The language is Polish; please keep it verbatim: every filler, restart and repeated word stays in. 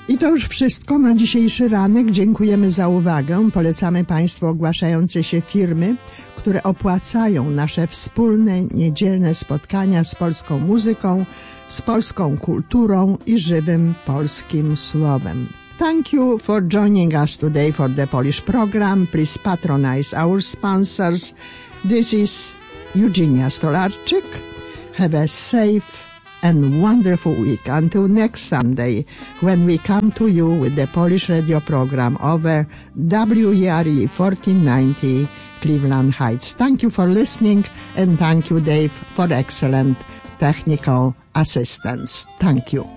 I to już wszystko na dzisiejszy ranek. Dziękujemy za uwagę. Polecamy Państwu ogłaszające się firmy, które opłacają nasze wspólne niedzielne spotkania z polską muzyką, z polską kulturą i żywym polskim słowem. Thank you for joining us today for the Polish program. Please patronize our sponsors. This is Eugenia Stolarczyk. Have a safe and wonderful week until next Sunday, when we come to you with the Polish radio program over W E R E fourteen ninety Cleveland Heights. Thank you for listening, and thank you, Dave, for excellent technical assistance. Thank you.